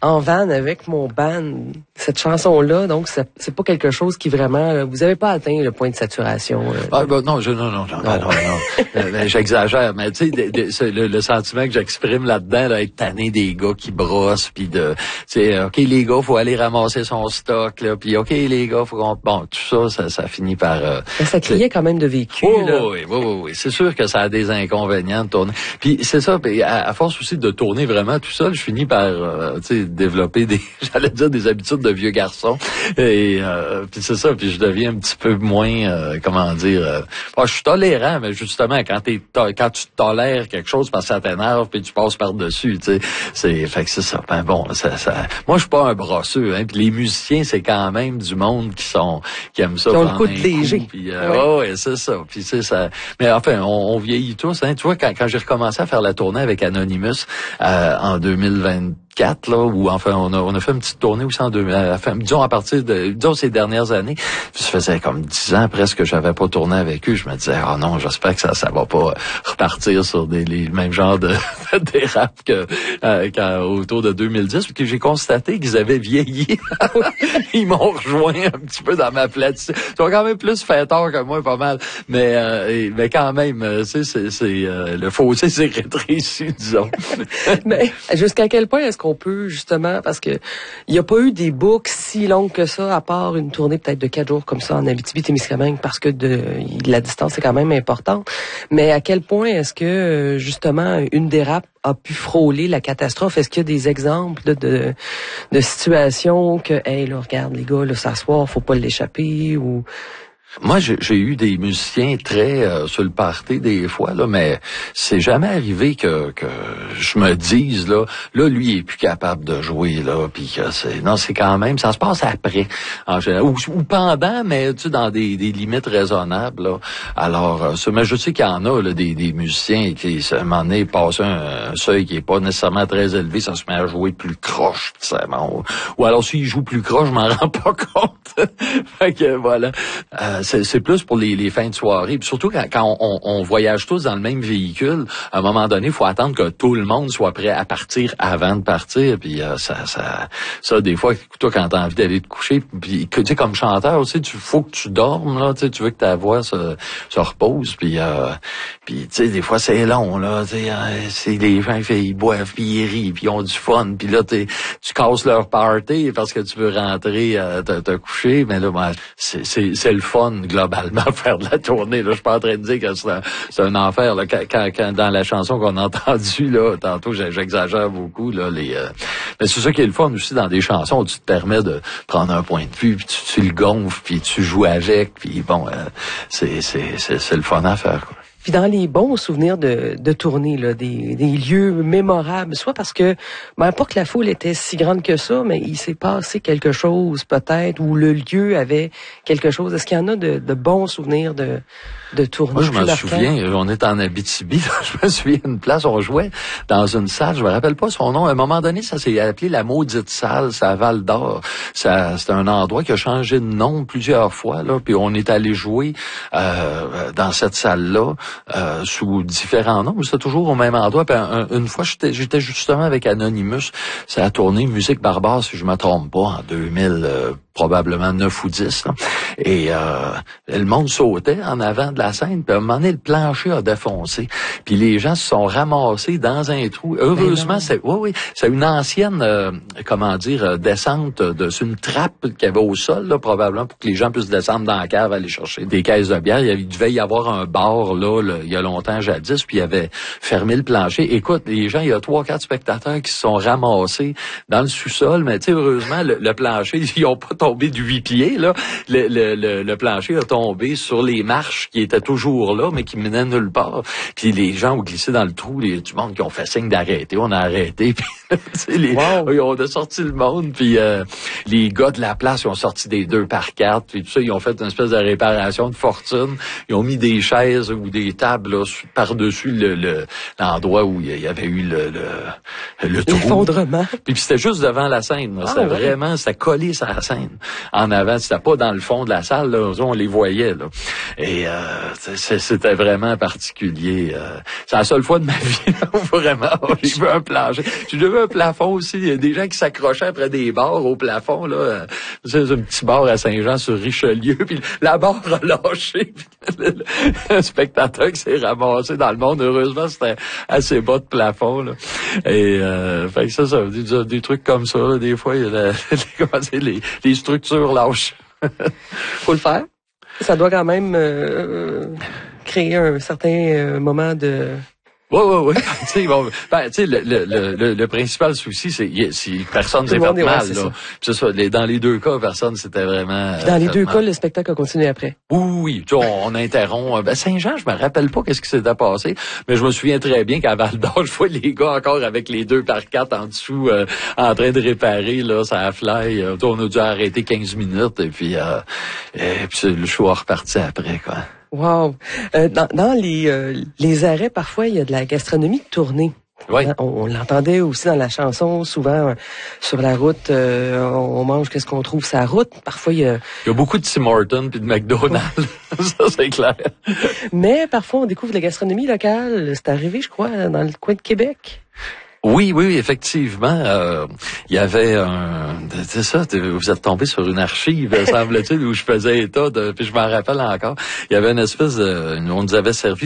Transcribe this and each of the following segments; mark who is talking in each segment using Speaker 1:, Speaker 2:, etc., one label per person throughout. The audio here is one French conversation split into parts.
Speaker 1: en van avec mon band. Cette chanson-là, donc, c'est pas quelque chose qui vraiment... vous avez pas atteint le point de saturation.
Speaker 2: Non, j'exagère, mais tu sais, le sentiment que j'exprime là-dedans, là, être tanné des gars qui brossent, puis de... Tu sais, OK, les gars, faut aller ramasser son stock, là, puis OK, les gars, faut qu'on... Bon, tout ça finit par...
Speaker 1: ça criait quand même de vécu, là.
Speaker 2: Oui. C'est sûr que ça a des inconvénients de tourner. Puis c'est ça, puis à force aussi de tourner vraiment tout seul, je finis par, développer j'allais dire des habitudes de vieux garçon. Et puis c'est ça, puis je deviens un petit peu moins, je suis tolérant, mais justement, quand tu tolères quelque chose parce que ça t'énerve, puis tu passes par-dessus, tu sais, fait que c'est ça. Ben bon, ça. Moi, je suis pas un brosseux, hein. Puis les musiciens, c'est quand même du monde qui aiment ça.
Speaker 1: Qui ont le coup de léger.
Speaker 2: Puis c'est ça. Puis c'est ça. Mais enfin, on vieillit tous, hein. Tu vois, quand j'ai recommencé à faire la tournée avec Anonymous en 2024, là, où enfin on a fait une petite tournée aussi disons à partir de ces dernières années. Ça faisait comme 10 ans presque que j'avais pas tourné avec eux. Je me disais non, j'espère que ça va pas repartir sur les mêmes genres de dérapes autour de 2010, puis que j'ai constaté qu'ils avaient vieilli. Ils m'ont rejoint un petit peu dans ma platitude. Ils sont quand même plus fêteurs que moi, pas mal. Mais quand même, le fossé s'est rétréci, disons.
Speaker 1: Mais jusqu'à quel point est-ce qu'on peut, justement, parce que il n'y a pas eu des boucles si longues que ça, à part une tournée peut-être de 4 jours comme ça en Abitibi-Témiscamingue, parce que la distance est quand même importante. Mais à quel point est-ce que, justement, une dérape a pu frôler la catastrophe? Est-ce qu'il y a des exemples de situations que, hey, là, regarde, les gars, là, s'asseoir, faut pas l'échapper, ou...
Speaker 2: Moi, j'ai eu des musiciens très sur le party des fois, là, mais c'est jamais arrivé que je me dise là, lui il est plus capable de jouer là, puis que c'est quand même, ça se passe après en général, ou pendant, mais tu sais dans des limites raisonnables là. Alors, mais je sais qu'il y en a là, des musiciens qui à un moment donné passent un seuil qui est pas nécessairement très élevé, ça se met à jouer plus croche, tu sais, ou alors s'il joue plus croche, je m'en rends pas compte. Fait que voilà. C'est plus pour les fins de soirée. Puis surtout quand on voyage tous dans le même véhicule, à un moment donné, il faut attendre que tout le monde soit prêt à partir avant de partir. Puis ça des fois, toi, quand t'as envie d'aller te coucher, puis tu sais, comme chanteur aussi, faut que tu dormes, là, tu sais, tu veux que ta voix se repose. Puis tu sais, des fois, c'est long, là, tu sais, c'est les gens, ils boivent, puis ils rient, puis ils ont du fun. Puis là, tu casses leur party parce que tu veux rentrer te coucher. Mais là, c'est le fun, globalement, faire de la tournée. Là, je suis pas en train de dire que c'est un enfer. Là. Quand dans la chanson qu'on a entendue, là, tantôt, j'exagère beaucoup. Là, mais c'est ça qui est le fun aussi dans des chansons où tu te permets de prendre un point de vue, puis tu le gonfles, puis tu joues avec, puis bon, c'est le fun à faire, quoi.
Speaker 1: Puis dans les bons souvenirs de tournée, là, des lieux mémorables, soit parce que, pas que la foule était si grande que ça, mais il s'est passé quelque chose peut-être, ou le lieu avait quelque chose. Est-ce qu'il y en a de bons souvenirs de tournée?
Speaker 2: Moi, je me souviens, on est en Abitibi, là, je me souviens d'une place, on jouait dans une salle, je me rappelle pas son nom, à un moment donné, ça s'est appelé la maudite salle, c'est à Val-d'Or. C'est un endroit qui a changé de nom plusieurs fois, là, puis on est allé jouer dans cette salle-là, sous différents noms, mais c'était toujours au même endroit. Puis une fois, j'étais justement avec Anonymous, ça a tourné Musique Barbare, si je me trompe pas, en 2000, probablement 9 ou 10. Là. Et le monde sautait en avant de la scène, puis à un moment donné, le plancher a défoncé. Puis les gens se sont ramassés dans un trou. Heureusement, c'est une ancienne, descente sur une trappe qu'il y avait au sol, là, probablement, pour que les gens puissent descendre dans la cave, aller chercher des caisses de bière. Il devait y avoir un bar, là, il y a longtemps, jadis, puis il avait fermé le plancher. Écoute, les gens, il y a 3-4 spectateurs qui se sont ramassés dans le sous-sol, mais tu sais, heureusement, le plancher, ils ont pas tombé de 8 pieds, là. Le plancher a tombé sur les marches qui étaient toujours là, mais qui menaient nulle part. Puis les gens ont glissé dans le trou, du monde qui ont fait signe d'arrêter. On a arrêté, puis ils ont sorti le monde, puis les gars de la place, ils ont sorti des 2x4, puis tout ça, ils ont fait une espèce de réparation de fortune. Ils ont mis des chaises ou des des tables là, par-dessus l'endroit où il y avait eu le trou.
Speaker 1: L'effondrement.
Speaker 2: Puis c'était juste devant la scène. C'était vraiment, c'était collé sur la scène. En avant, c'était pas dans le fond de la salle, là, on les voyait. Là. Et c'était vraiment particulier. C'est la seule fois de ma vie là, où vraiment j'ai vu un plancher. J'ai vu un plafond aussi. Il y a des gens qui s'accrochaient après des barres au plafond. Là. C'est un petit bar à Saint-Jean sur Richelieu. Puis la barre a lâché. Le spectateur qui s'est ramassé dans le monde. Heureusement, c'était assez bas de plafond. Là. Et fait que ça veut dire des trucs comme ça. Là, des fois, il y a les structures lâches.
Speaker 1: Faut le faire. Ça doit quand même créer un certain moment de...
Speaker 2: Oui. Le principal souci, c'est si personne s'est fait mal. Là. C'est ça. Dans les deux cas, personne c'était vraiment.
Speaker 1: Dans les deux cas, le spectacle a continué après.
Speaker 2: Oui. On interrompt. Saint-Jean, je me rappelle pas qu'est-ce qui s'était passé, mais je me souviens très bien qu'à Val d'Or, je vois les gars encore avec les 2x4 en dessous, en train de réparer là, ça fly. On a dû arrêter 15 minutes et puis le show a reparti après quoi.
Speaker 1: Wow. Dans les arrêts, parfois, il y a de la gastronomie de tournée.
Speaker 2: Oui.
Speaker 1: On l'entendait aussi dans la chanson, souvent sur la route, on mange qu'est-ce qu'on trouve sur la route. Parfois, il y a
Speaker 2: beaucoup de Tim Hortons puis de McDonald's, ça c'est clair.
Speaker 1: Mais parfois, on découvre la gastronomie locale. C'est arrivé, je crois, dans le coin de Québec.
Speaker 2: Oui, effectivement. Il y avait c'est ça, vous êtes tombé sur une archive, semble-t-il, où je faisais état puis je m'en rappelle encore. Il y avait une espèce on nous avait servi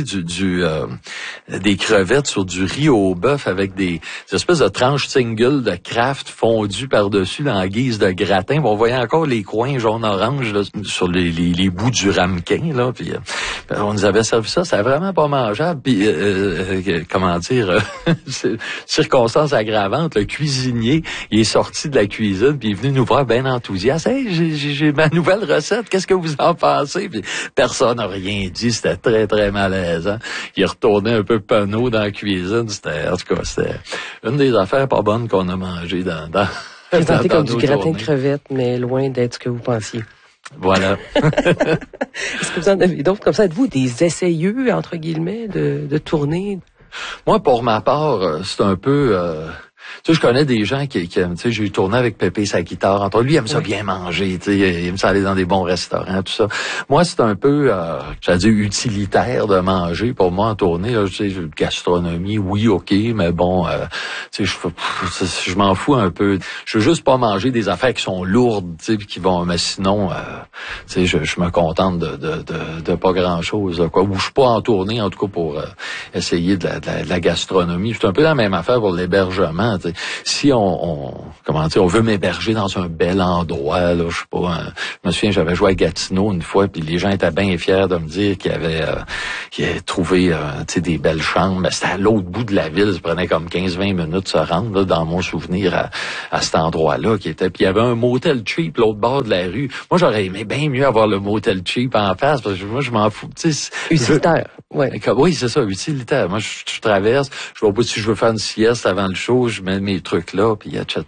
Speaker 2: des crevettes sur du riz au bœuf avec des espèces de tranches single de Kraft fondues par-dessus là, en guise de gratin. On voyait encore les coins jaune-orange là, sur les bouts du ramequin, là, puis on nous avait servi ça, c'était vraiment pas mangeable. Puis comment dire, circonstance aggravante, le cuisinier, il est sorti de la cuisine puis il est venu nous voir bien enthousiaste. Hey, j'ai ma nouvelle recette, qu'est-ce que vous en pensez? Puis personne n'a rien dit, c'était très, très malaisant. Il retournait un peu penaud dans la cuisine. En tout cas, c'était une des affaires pas bonnes qu'on a mangées dans
Speaker 1: présenté comme du gratin de crevettes, mais loin d'être ce que vous pensiez.
Speaker 2: Voilà.
Speaker 1: Est-ce que vous en avez d'autres comme ça? Êtes-vous des essayeux, entre guillemets, de tourner?
Speaker 2: Moi, pour ma part, c'est un peu... tu sais, je connais des gens qui aiment, tu sais, j'ai tourné avec Pépé sa guitare. Entre lui, il aime ça bien manger, tu sais, il aime ça aller dans des bons restaurants, tout ça. Moi, c'est un peu, j'allais dire, utilitaire de manger. Pour moi, en tournée, là, tu sais, gastronomie, oui, ok, mais bon, tu sais, je m'en fous un peu. Je veux juste pas manger des affaires qui sont lourdes, tu sais, puis qui vont, mais sinon, tu sais, je me contente de pas grand-chose, quoi. Ou je suis pas en tournée, en tout cas, pour essayer de la gastronomie. C'est un peu la même affaire pour l'hébergement. T'sais. Si on veut m'héberger dans un bel endroit, là, je sais pas, je me souviens, j'avais joué à Gatineau une fois, puis les gens étaient bien fiers de me dire qu'ils avaient trouvé des belles chambres. Mais c'était à l'autre bout de la ville, ça prenait comme 15-20 minutes de se rendre, là, dans mon souvenir, à cet endroit-là, puis il y avait un motel cheap l'autre bord de la rue. Moi, j'aurais aimé bien mieux avoir le motel cheap en face, parce que moi, je m'en fous.
Speaker 1: Utilitaire, ouais.
Speaker 2: Oui, c'est ça, utilitaire. Moi, je traverse, je vois pas si je veux faire une sieste avant le show, je mets mes trucs là, puis etc.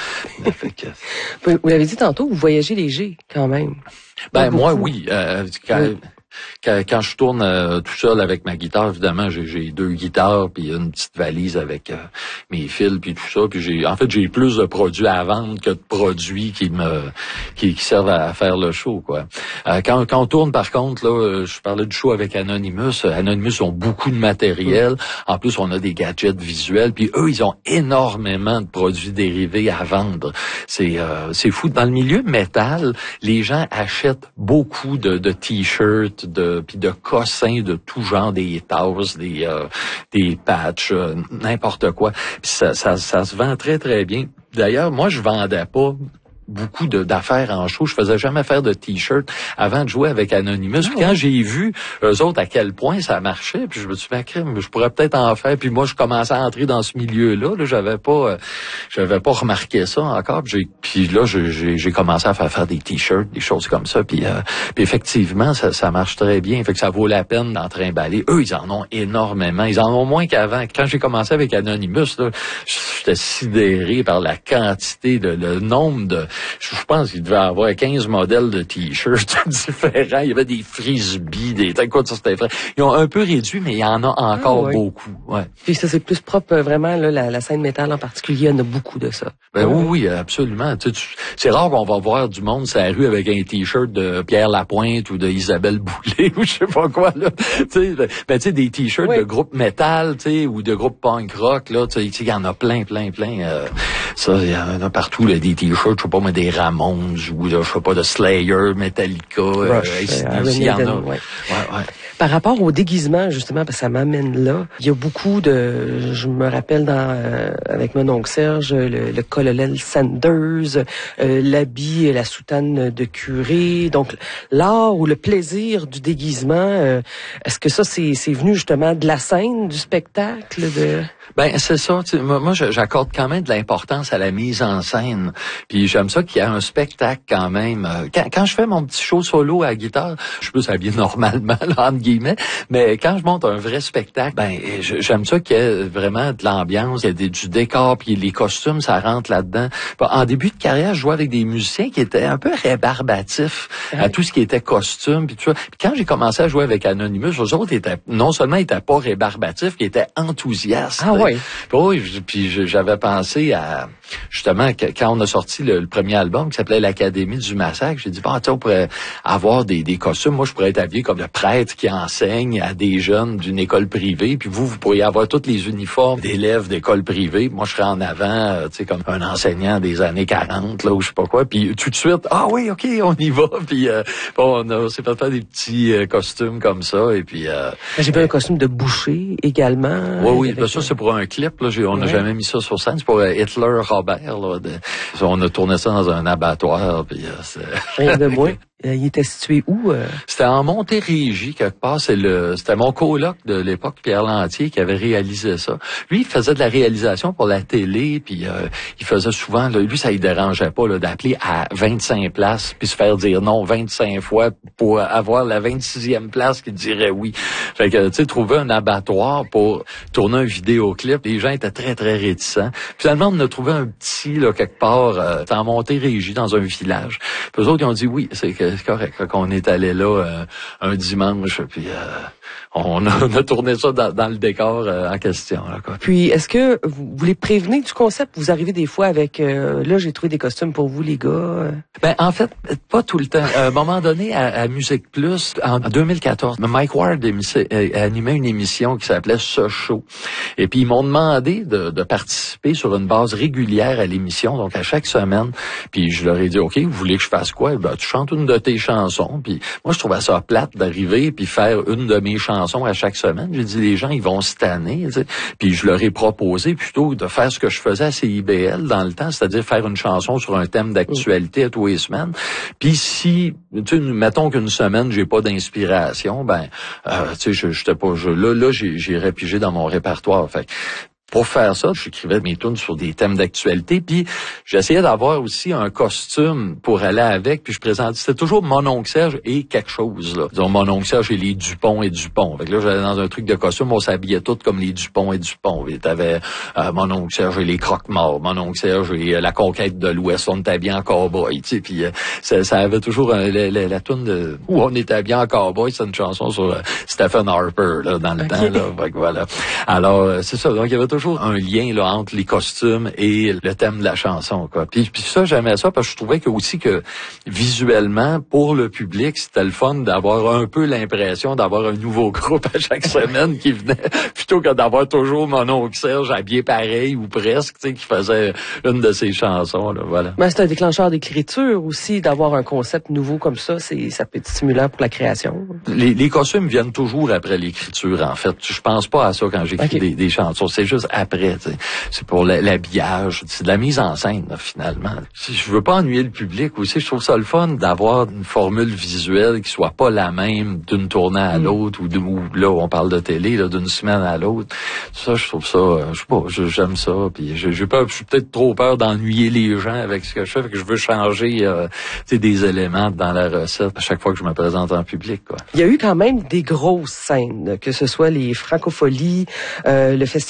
Speaker 1: Vous l'avez dit tantôt, vous voyagez léger, quand même.
Speaker 2: Ben, moi, oui. Quand je tourne tout seul avec ma guitare, évidemment, j'ai 2 guitares puis une petite valise avec mes fils puis tout ça. Puis j'ai plus de produits à vendre que de produits qui servent à faire le show, quoi. Quand on tourne, par contre, là, je parlais du show avec Anonymous. Anonymous ont beaucoup de matériel. En plus, on a des gadgets visuels. Puis eux, ils ont énormément de produits dérivés à vendre. C'est fou. Dans le milieu métal, les gens achètent beaucoup de t-shirts, puis de cossins de tout genre, des tasses, des patchs, n'importe quoi. Puis ça se vend très, très bien. D'ailleurs, moi, je vendais pas beaucoup d'affaires en show. Je faisais jamais faire de t-shirt avant de jouer avec Anonymous. Puis quand j'ai vu eux autres à quel point ça marchait, puis je me suis dit, je pourrais peut-être en faire. Puis moi, je commençais à entrer dans ce milieu-là. Là, j'avais pas remarqué ça encore. Puis là, j'ai commencé à faire des t-shirts, des choses comme ça. Puis effectivement, ça marche très bien. Fait que ça vaut la peine d'en trimballer. Eux, ils en ont énormément. Ils en ont moins qu'avant. Quand j'ai commencé avec Anonymous, là, j'étais sidéré par la quantité, le nombre je pense qu'il devait avoir 15 modèles de t-shirts différents. Il y avait des frisbees, c'était vrai. Ils ont un peu réduit, mais il y en a encore beaucoup. Ouais.
Speaker 1: Puis ça, c'est plus propre, vraiment, là, la scène métal en particulier, il y en a beaucoup de ça.
Speaker 2: Ben oui, absolument. C'est rare qu'on va voir du monde sur la rue avec un t-shirt de Pierre Lapointe ou de Isabelle Boulay ou je sais pas quoi, là. Tu sais, des t-shirts de groupe métal, tu sais, ou de groupe punk rock, là, tu sais, il y en a plein. Ça, il y en a partout, là, des t-shirts, je sais pas, mais des Ramones ou, je sais pas, de Slayer, Metallica, il y en a. Ouais.
Speaker 1: Par rapport au déguisement, justement, parce que ça m'amène là, il y a beaucoup de, je me rappelle avec mon oncle Serge, le colonel Sanders, l'habit et la soutane de curé, donc l'art ou le plaisir du déguisement, est-ce que ça c'est venu justement de la scène, du spectacle, de...
Speaker 2: Ben c'est ça. Moi, j'accorde quand même de l'importance à la mise en scène. Puis j'aime ça qu'il y ait un spectacle quand même. Quand je fais mon petit show solo à la guitare, je peux s'habiller normalement, là, entre guillemets. Mais quand je monte un vrai spectacle, ben j'aime ça qu'il y ait vraiment de l'ambiance, qu'il y ait du décor, puis les costumes, ça rentre là-dedans. En début de carrière, je jouais avec des musiciens qui étaient un peu rébarbatifs à tout ce qui était costume, puis tout ça. Puis quand j'ai commencé à jouer avec Anonymous, eux autres étaient non seulement étaient pas rébarbatifs, ils étaient enthousiastes.
Speaker 1: Ah oui.
Speaker 2: Puis j'avais pensé à justement quand on a sorti le premier album qui s'appelait l'Académie du Massacre, j'ai dit on pourrait avoir des costumes. Moi, je pourrais être habillé comme le prêtre qui enseigne à des jeunes d'une école privée, puis vous pourriez avoir tous les uniformes d'élèves d'école privée. Moi, je serais en avant, comme un enseignant des années 40 là ou je sais pas quoi. Puis tout de suite, oui, ok, on y va. Puis on s'est fait faire des petits costumes comme ça. Et puis
Speaker 1: j'ai vu un costume de boucher également.
Speaker 2: Oui, ça c'est pour un clip. Là, on n'a jamais mis ça sur scène. C'est pour Hitler Robert. Là, on a tourné ça dans un abattoir. Puis
Speaker 1: rien de moins. Il était situé où?
Speaker 2: C'était en Montérégie, quelque part. C'était mon coloc de l'époque, Pierre Lantier, qui avait réalisé ça. Lui, il faisait de la réalisation pour la télé, puis il faisait souvent, là, lui, ça ne dérangeait pas là, d'appeler à 25 places, puis se faire dire non 25 fois pour avoir la 26e place qui dirait oui. Fait que, tu sais, trouver un abattoir pour tourner un vidéoclip, les gens étaient très, très réticents. Finalement, on a trouvé un petit, là, quelque part, en Montérégie, dans un village. Puis eux autres, ils ont dit oui, c'est correct. Qu'on est allé là un dimanche, puis on a tourné ça dans le décor en question. Là, quoi.
Speaker 1: Puis, est-ce que vous les prévenez du concept? Vous arrivez des fois avec, là, j'ai trouvé des costumes pour vous, les gars.
Speaker 2: Ben, en fait, pas tout le temps. À un moment donné, à Musique Plus, en 2014, Mike Ward animait une émission qui s'appelait Ce Show. Et puis, ils m'ont demandé de participer sur une base régulière à l'émission, donc à chaque semaine. Puis, je leur ai dit, OK, vous voulez que je fasse quoi? Ben, tu chantes une de tes chansons. Puis, moi, je trouvais ça plate d'arriver puis faire une de mes chansons à chaque semaine. J'ai dit, les gens, ils vont se tanner. Tu sais. Puis je leur ai proposé plutôt de faire ce que je faisais à CIBL dans le temps, c'est-à-dire faire une chanson sur un thème d'actualité à tous les semaines. Puis si, tu sais, mettons qu'une semaine, j'ai pas d'inspiration, ben, tu sais, j'étais pas, là, j'irais piger dans mon répertoire. Fait pour faire ça, j'écrivais mes tunes sur des thèmes d'actualité, puis j'essayais d'avoir aussi un costume pour aller avec, puis je présentais, c'était toujours mon oncle Serge et quelque chose, là. Disons, mon oncle Serge et les Dupont et Dupont. Fait que là, j'allais dans un truc de costume, on s'habillait tous comme les Dupont et Dupont. Et t'avais mon oncle Serge et les Croque-Morts, mon oncle Serge et la Conquête de l'Ouest, on était habillés en cowboy, tu sais, puis ça avait toujours la tune où on était habillés en cowboy, c'est une chanson sur Stephen Harper, là, dans le temps, là. Fait que voilà. Alors, c'est ça, donc il y avait toujours un lien là entre les costumes et le thème de la chanson, quoi. Puis ça, j'aimais ça parce que je trouvais que aussi que visuellement pour le public, c'était le fun d'avoir un peu l'impression d'avoir un nouveau groupe à chaque semaine qui venait plutôt que d'avoir toujours mon oncle Serge habillé pareil ou presque, tu sais, qui faisait une de ses chansons, là, voilà.
Speaker 1: Ben, c'est un déclencheur d'écriture aussi d'avoir un concept nouveau comme ça, ça peut être stimulant pour la création.
Speaker 2: Les costumes viennent toujours après l'écriture, en fait. Je pense pas à ça quand j'écris des chansons, c'est juste après, t'sais. C'est pour l'habillage, c'est de la mise en scène, là, finalement. Je veux pas ennuyer le public aussi, je trouve ça le fun d'avoir une formule visuelle qui soit pas la même d'une tournée à l'autre ou là on parle de télé, là, d'une semaine à l'autre. Ça, je trouve ça, je sais pas, j'aime ça, puis je suis peut-être trop peur d'ennuyer les gens avec ce que je fais, fait que je veux changer des éléments dans la recette à chaque fois que je me présente en public, quoi.
Speaker 1: Il y a eu quand même des grosses scènes, que ce soit les Francopholies, le Festival d'été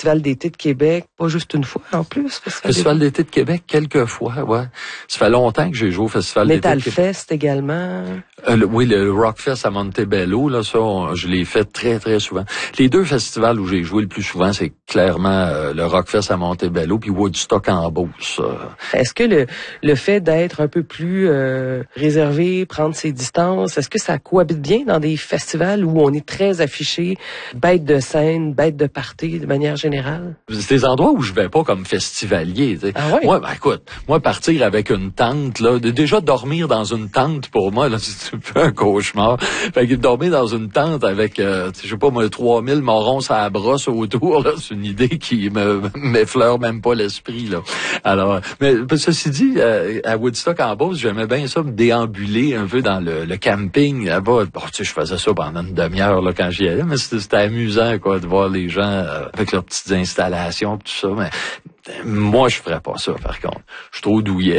Speaker 1: d'été de Québec, pas juste une fois en plus.
Speaker 2: Festival d'été de Québec, quelques fois, ouais. Ça fait longtemps que j'ai joué au Festival d'été de Québec.
Speaker 1: Metal Fest également.
Speaker 2: Oui, le Rockfest à Montebello, là, ça, je l'ai fait très, très souvent. Les deux festivals où j'ai joué le plus souvent, c'est clairement le Rockfest à Montebello puis Woodstock en Beauce.
Speaker 1: Est-ce que le fait d'être un peu plus réservé, prendre ses distances, est-ce que ça cohabite bien dans des festivals où on est très affiché, bête de scène, bête de party de manière générale?
Speaker 2: C'est des endroits où je vais pas comme festivalier. Tu sais.
Speaker 1: Ah ouais?
Speaker 2: Moi, écoute, partir avec une tente, là, déjà dormir dans une tente pour moi, là, c'est un peu un cauchemar. Fait que dormir dans une tente avec, je sais pas moi, 3000 morons à la brosse autour, là, c'est une idée qui m'effleure même pas l'esprit, là. Alors, mais ceci dit, à Woodstock en Beauce, j'aimais bien ça, me déambuler un peu dans le camping là-bas. Bon, tu sais, je faisais ça pendant une demi-heure là quand j'y allais, mais c'était amusant quoi de voir les gens avec leurs petites installations tout ça. Mais moi, je ferais pas ça, par contre. Je suis trop douillet.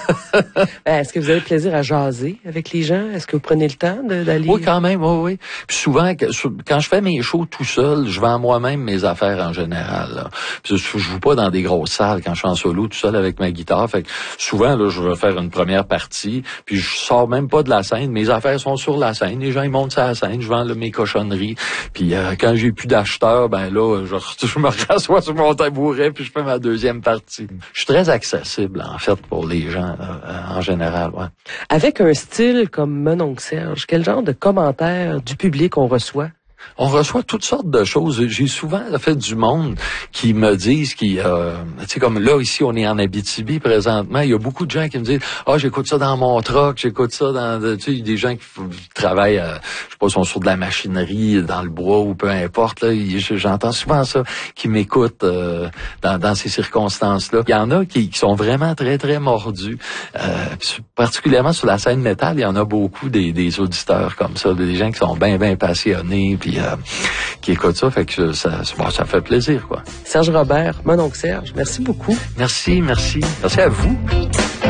Speaker 1: Est-ce que vous avez plaisir à jaser avec les gens? Est-ce que vous prenez le temps d'aller?
Speaker 2: Oui, quand même, oui. Puis souvent, quand je fais mes shows tout seul, je vends moi-même mes affaires en général. Là. Puis je joue pas dans des grosses salles quand je suis en solo tout seul avec ma guitare. Fait que souvent, là, je vais faire une première partie, puis je sors même pas de la scène. Mes affaires sont sur la scène. Les gens, ils montent sur la scène. Je vends là, mes cochonneries. Puis quand j'ai plus d'acheteurs, ben là, je me rassois sur mon tabouret, puis je fais ma deuxième partie. Je suis très accessible, en fait, pour les gens, en général, ouais.
Speaker 1: Avec un style comme Mon oncle Serge, quel genre de commentaires du public on reçoit?
Speaker 2: On reçoit toutes sortes de choses. J'ai souvent fait du monde qui me disent tu sais, comme là, ici, on est en Abitibi présentement, il y a beaucoup de gens qui me disent, j'écoute ça dans mon truck, j'écoute ça tu sais, des gens qui travaillent, je sais pas, sont sur de la machinerie, dans le bois ou peu importe, là. J'entends souvent ça, qui m'écoutent, dans ces circonstances-là. Il y en a qui sont vraiment très, très mordus. Particulièrement sur la scène métal, il y en a beaucoup des auditeurs comme ça, des gens qui sont bien, bien passionnés, puis qui écoutent ça, fait que ça fait plaisir, quoi.
Speaker 1: Serge Robert, Mon oncle Serge, merci beaucoup.
Speaker 2: Merci à vous.